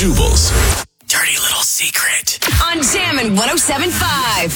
Jubal's dirty little secret on Jammin' 107.5.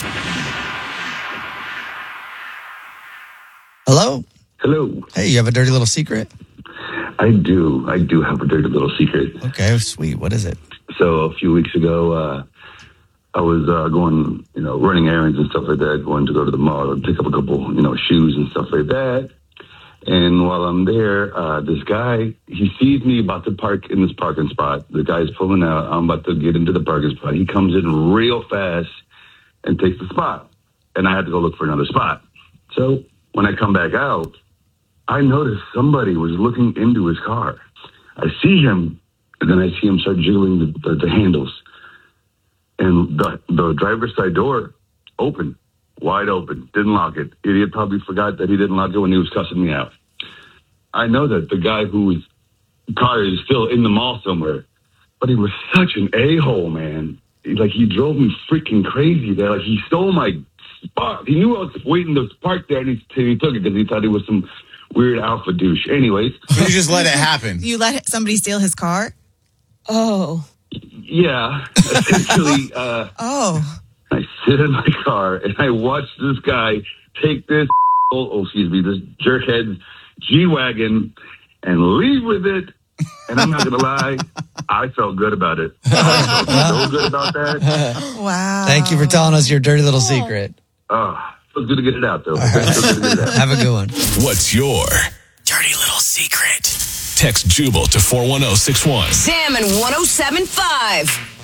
Hello? Hello. Hey, you have a dirty little secret? I do have a dirty little secret. Okay, sweet. What is it? So a few weeks ago, I was going, running errands and stuff like that, going to go to the mall and pick up a couple, shoes and stuff like that. And while I'm there, this guy, he sees me about to park in this parking spot. The guy's pulling out. I'm about to get into the parking spot. He comes in real fast and takes the spot. And I had to go look for another spot. So when I come back out, I noticed somebody was looking into his car. I see him, and then I see him start jiggling the handles. And the driver's side door open, wide open, didn't lock it. Idiot probably forgot that he didn't lock it when he was cussing me out. I know that the guy whose car is still in the mall somewhere, but he was such an a-hole, man. He drove me freaking crazy there. Like, he stole my spot. He knew I was waiting to park there, and he took it because he thought he was some weird alpha douche. Anyways. You just let it happen. You let somebody steal his car? Oh. Yeah. Essentially, I sit in my car, and I watch this guy take this this jerkhead G-Wagon and leave with it. And I'm not going to lie, I felt good about it. I felt so good about that. Wow. Thank you for telling us your dirty little secret. Feels good to get it out, though. Have a good one. What's your dirty little secret? Text Jubal to 41061. Jammin' 107.5.